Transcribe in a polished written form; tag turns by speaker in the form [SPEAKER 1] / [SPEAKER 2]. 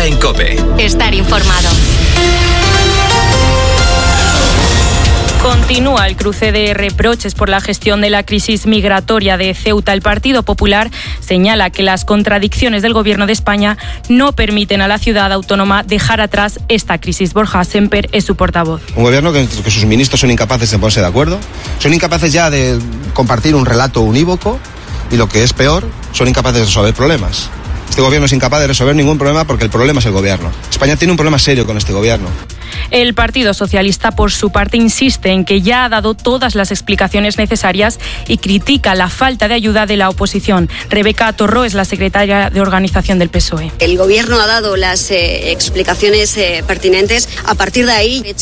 [SPEAKER 1] en COPE.
[SPEAKER 2] Estar informado.
[SPEAKER 3] Continúa el cruce de reproches por la gestión de la crisis migratoria de Ceuta. El Partido Popular señala que las contradicciones del Gobierno de España no permiten a la ciudad autónoma dejar atrás esta crisis. Borja Semper es su portavoz.
[SPEAKER 4] Un gobierno que sus ministros son incapaces de ponerse de acuerdo, son incapaces ya de compartir un relato unívoco y, lo que es peor, son incapaces de resolver problemas. Este gobierno es incapaz de resolver ningún problema porque el problema es el gobierno. España tiene un problema serio con este gobierno.
[SPEAKER 3] El Partido Socialista, por su parte, insiste en que ya ha dado todas las explicaciones necesarias y critica la falta de ayuda de la oposición. Rebeca Torró es la secretaria de organización del PSOE.
[SPEAKER 5] El Gobierno ha dado las explicaciones pertinentes. A partir de ahí